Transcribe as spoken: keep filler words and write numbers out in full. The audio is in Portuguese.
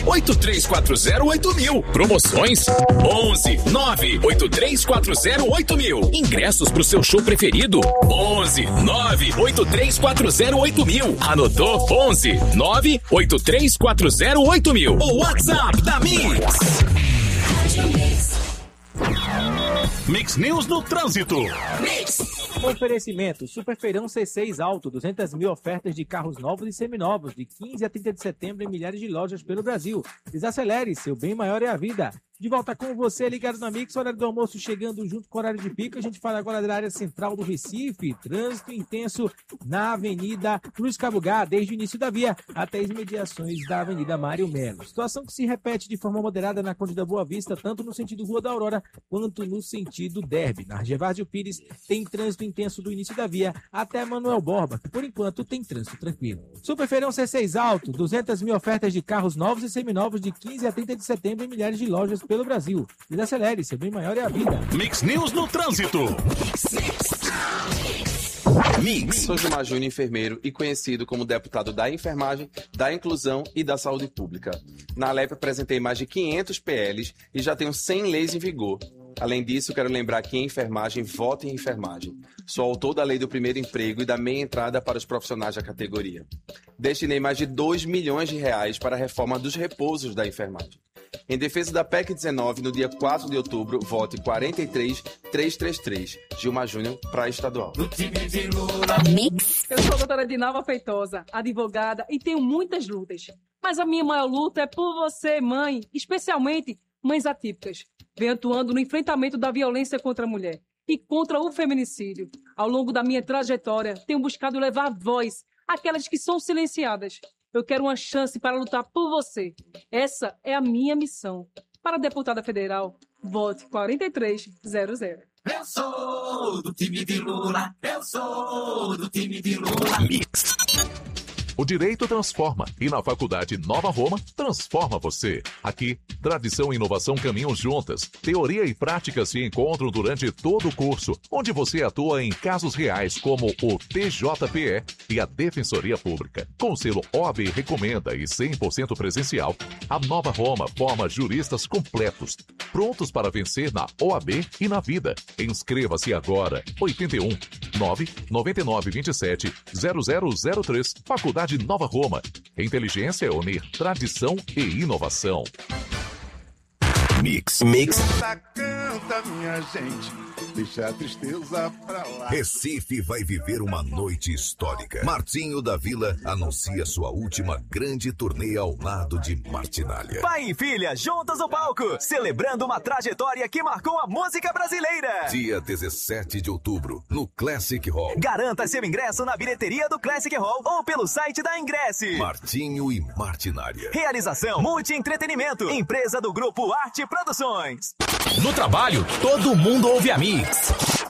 oito três quatro zero oito mil. Promoções onze nove oito três quatro zero oito mil. Ingressos pro seu show preferido onze nove oito três quatro zero oito mil. Anotou? onze nove oito três quatro zero oito mil. O WhatsApp da Mix. Mix News no Trânsito. Mix. Oferecimento: Superfeirão C seis Alto, duzentas mil ofertas de carros novos e seminovos, de quinze a trinta de setembro em milhares de lojas pelo Brasil. Desacelere, seu bem maior é a vida. De volta com você, ligado na Mix, horário do almoço chegando junto com o horário de pico. A gente fala agora da área central do Recife. Trânsito intenso na Avenida Cruz Cabugá, desde o início da via até as imediações da Avenida Mário Melo. Situação que se repete de forma moderada na Conde da Boa Vista, tanto no sentido Rua da Aurora, quanto no sentido Derby. Na Gervásio Pires tem trânsito intenso do início da via até Manuel Borba, que por enquanto tem trânsito tranquilo. Superfeirão C seis Alto, duzentas mil ofertas de carros novos e seminovos de quinze a trinta de setembro em milhares de lojas pelo Brasil. Desacelere, seu bem maior é a vida. Mix News no Trânsito. Mix. Sou Gilmar Júnior, enfermeiro e conhecido como deputado da enfermagem, da inclusão e da saúde pública. Na Alep apresentei mais de quinhentos P Ls e já tenho cem leis em vigor. Além disso, quero lembrar que em enfermagem, vote em enfermagem. Sou autor da lei do primeiro emprego e da meia entrada para os profissionais da categoria. Destinei mais de dois milhões de reais para a reforma dos repousos da enfermagem. Em defesa da P E C dezenove, no dia quatro de outubro, vote quarenta e três trezentos e trinta e três. Gilmar Júnior, para estadual. Mix. Eu sou a doutora Dinalva Feitosa, advogada, e tenho muitas lutas. Mas a minha maior luta é por você, mãe, especialmente mães atípicas. Venho atuando no enfrentamento da violência contra a mulher e contra o feminicídio. Ao longo da minha trajetória, tenho buscado levar voz àquelas que são silenciadas. Eu quero uma chance para lutar por você. Essa é a minha missão. Para a deputada federal, vote quarenta e três zero zero. Eu sou do time de Lula. Eu sou do time de Lula. Mix. O direito transforma e na Faculdade Nova Roma transforma você. Aqui, tradição e inovação caminham juntas. Teoria e prática se encontram durante todo o curso, onde você atua em casos reais como o T J P E e a Defensoria Pública. Com o selo O A B Recomenda e cem por cento presencial, a Nova Roma forma juristas completos, prontos para vencer na O A B e na vida. Inscreva-se agora. oito um nove nove nove dois sete zero zero zero três. Faculdade Nova Roma. Inteligência é unir tradição e inovação. Mix. Mix. Canta, minha gente. Deixa a tristeza pra lá. Recife vai viver uma noite histórica. Martinho da Vila anuncia sua última grande turnê ao lado de Martinália. Pai e filha juntos no palco, celebrando uma trajetória que marcou a música brasileira. Dia dezessete de outubro, no Classic Hall. Garanta seu ingresso na bilheteria do Classic Hall ou pelo site da Ingresse. Martinho e Martinália. Realização Multi Entretenimento, empresa do Grupo Arte Produções. No trabalho, todo mundo ouve a Mix.